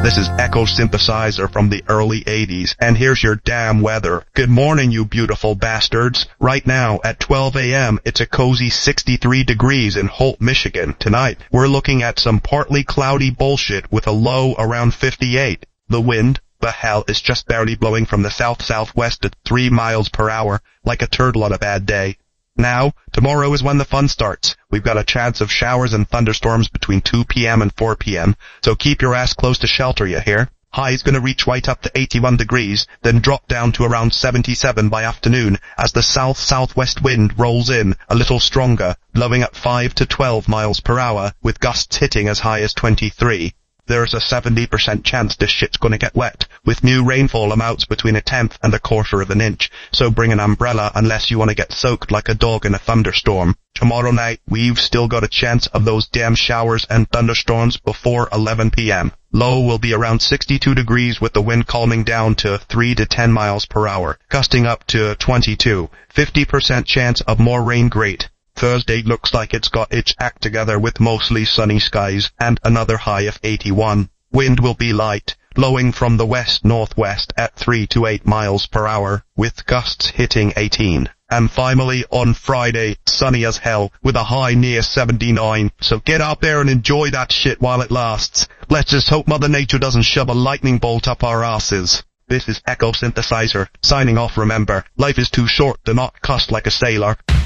This is Echo Synthesizer from the early 80s, and here's your damn weather. Good morning, you beautiful bastards. Right now, at 12 a.m., it's a cozy 63 degrees in Holt, Michigan. Tonight, we're looking at some partly cloudy bullshit with a low around 58. The wind, the hell, is just barely blowing from the south-southwest at 3 miles per hour, like a turtle on a bad day. Now, tomorrow is when the fun starts. We've got a chance of showers and thunderstorms between 2 p.m. and 4 p.m., so keep your ass close to shelter, you hear? High's gonna reach right up to 81 degrees, then drop down to around 77 by afternoon as the south-southwest wind rolls in, a little stronger, blowing at 5 to 12 miles per hour, with gusts hitting as high as 23. There's a 70% chance this shit's gonna get wet, with new rainfall amounts between 1/10 and 1/4 of an inch, so bring an umbrella unless you want to get soaked like a dog in a thunderstorm. Tomorrow night, we've still got a chance of those damn showers and thunderstorms before 11 p.m. Low will be around 62 degrees with the wind calming down to 3 to 10 miles per hour, gusting up to 22. 50% chance of more rain. Great. Thursday looks like it's got its act together with mostly sunny skies and another high of 81. Wind will be light, blowing from the west-northwest at 3 to 8 miles per hour, with gusts hitting 18. And finally, on Friday, sunny as hell, with a high near 79, so get out there and enjoy that shit while it lasts. Let's just hope Mother Nature doesn't shove a lightning bolt up our asses. This is Echo Synthesizer, signing off. Remember, life is too short to not cuss like a sailor.